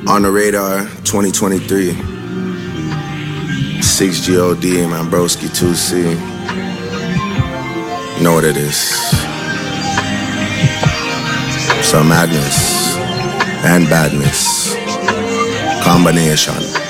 On the radar, 2023. 6GOD, man, broski 2C. You know what it is. Some madness and badness. Combination.